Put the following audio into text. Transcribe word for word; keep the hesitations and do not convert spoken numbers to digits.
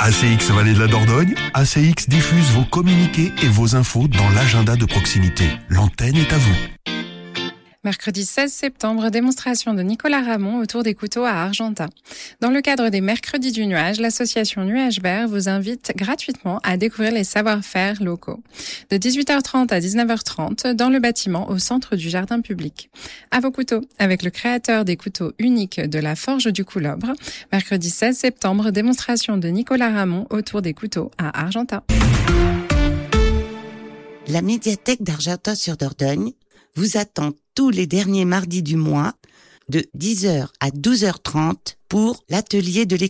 A C X Vallée de la Dordogne, A C X diffuse vos communiqués et vos infos dans l'agenda de proximité. L'antenne est à vous. Mercredi seize septembre, démonstration de Nicolas Ramon autour des couteaux à Argentat. Dans le cadre des Mercredis du Nuage, l'association Nuage Vert vous invite gratuitement à découvrir les savoir-faire locaux. De dix-huit heures trente à dix-neuf heures trente, dans le bâtiment au centre du jardin public. À vos couteaux, avec le créateur des couteaux uniques de la Forge du Coulobre. Mercredi seize septembre, démonstration de Nicolas Ramon autour des couteaux à Argentat. La médiathèque d'Argentat-sur-Dordogne vous attend tous les derniers mardis du mois de dix heures à douze heures trente pour l'atelier de lecture.